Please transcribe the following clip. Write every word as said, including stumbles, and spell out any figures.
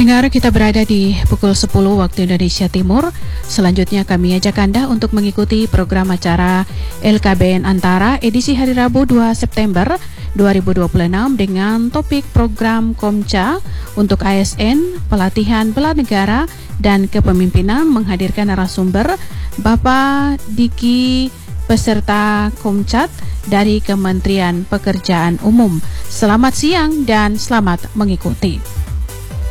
Pendengar, kita berada di pukul sepuluh waktu Indonesia Timur. Selanjutnya kami ajak Anda untuk mengikuti program acara L K B N Antara edisi hari Rabu dua September dua ribu dua puluh enam dengan topik program Komca untuk A S N, pelatihan bela negara dan kepemimpinan, menghadirkan narasumber Bapak Diki peserta Komcat dari Kementerian Pekerjaan Umum. Selamat siang dan selamat mengikuti.